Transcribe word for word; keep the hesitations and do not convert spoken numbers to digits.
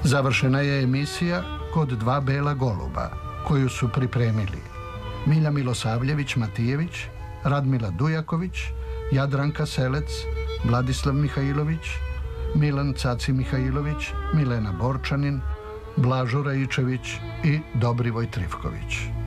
Završena je emisija Kod dva bela goluba, koju su pripremili Milja Milosavljević-Matijević, Radmila Dujaković, Jadranka Selec, Vladislav Mihajlović, Milan Caci Mihajlović, Milena Borčanin, Blažo Raičević i Dobrivoj Trifković.